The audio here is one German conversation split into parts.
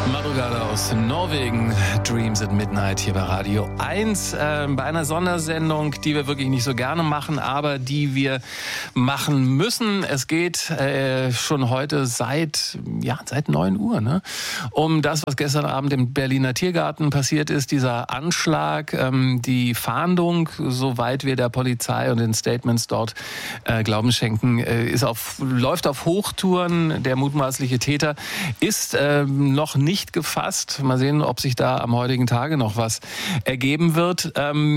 Madrugada aus Norwegen, Dreams at Midnight hier bei Radio 1. Bei einer Sondersendung, die wir wirklich nicht so gerne machen, aber die wir machen müssen. Es geht schon heute seit 9 Uhr, ne? Um das, was gestern Abend im Berliner Tiergarten passiert ist, dieser Anschlag, die Fahndung, soweit wir der Polizei und den Statements dort Glauben schenken, läuft auf Hochtouren. Der mutmaßliche Täter ist noch nicht gefasst. Mal sehen, ob sich da am heutigen Tage noch was ergeben wird.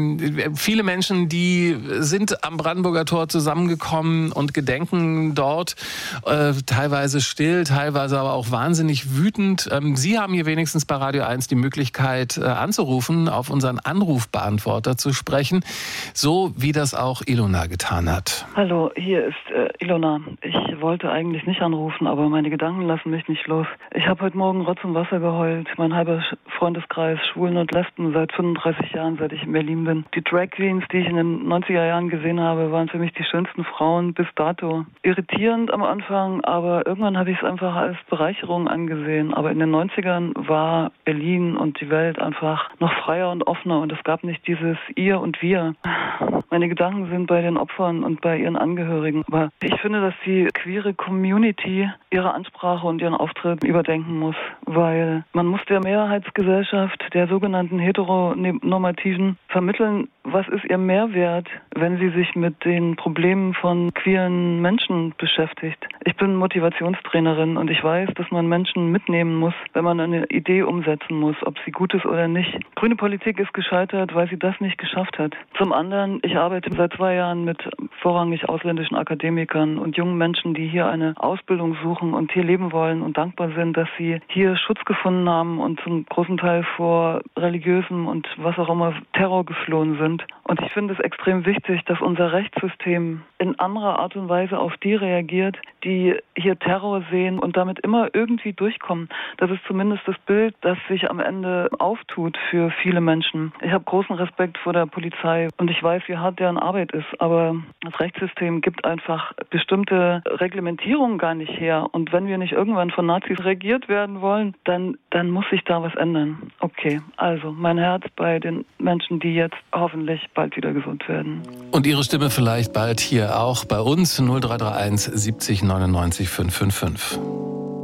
Viele Menschen, die sind am Brandenburger Tor zusammengekommen und gedenken dort, teilweise still, teilweise aber auch wahnsinnig wütend. Sie haben hier wenigstens bei Radio 1 die Möglichkeit anzurufen, auf unseren Anrufbeantworter zu sprechen, so wie das auch Ilona getan hat. Hallo, hier ist Ilona. Ich wollte eigentlich nicht anrufen, aber meine Gedanken lassen mich nicht los. Ich habe heute Morgen Rotz und Wasser geheult. Mein halber Freundeskreis, Schwulen und Lesben, seit 35 Jahren, seit ich in Berlin bin. Die Drag Queens, die ich in den 90er Jahren gesehen habe, waren für mich die schönsten Frauen bis dato. Irritierend am Anfang, aber irgendwann habe ich es einfach als Bereicherung angesehen. Aber in den 90ern war Berlin und die Welt einfach noch freier und offener und es gab nicht dieses Ihr und Wir. Meine Gedanken sind bei den Opfern und bei ihren Angehörigen. Aber ich finde, dass die queere Community ihre Ansprache und ihren Auftritt überdenken muss, weil man muss der Mehrheitsgesellschaft, der sogenannten Heteronormativen, vermitteln, was ist ihr Mehrwert, wenn sie sich mit den Problemen von queeren Menschen beschäftigt. Ich bin Motivationstrainerin und ich weiß, dass man Menschen mitnehmen muss, wenn man eine Idee umsetzen muss, ob sie gut ist oder nicht. Grüne Politik ist gescheitert, weil sie das nicht geschafft hat. Zum anderen, ich arbeite seit 2 Jahren mit vorrangig ausländischen Akademikern und jungen Menschen, die hier eine Ausbildung suchen und hier leben wollen und dankbar sind, dass sie hier Schutz gefunden haben und zum großen Teil vor religiösem und was auch immer Terror geflohen sind. Und ich finde es extrem wichtig, dass unser Rechtssystem in anderer Art und Weise auf die reagiert, die hier Terror sehen und damit immer irgendwie durchkommen. Das ist zumindest das Bild, das sich am Ende auftut für viele Menschen. Ich habe großen Respekt vor der Polizei und ich weiß, wie hart deren Arbeit ist, aber das Rechtssystem gibt einfach bestimmte Reglementierungen gar nicht her. Und wenn wir nicht irgendwann von Nazis regiert werden wollen, dann muss sich da was ändern. Okay, also mein Herz bei den Menschen, die jetzt hoffentlich bald wieder gesund werden. Und Ihre Stimme vielleicht bald hier auch bei uns 0331 70 99 555.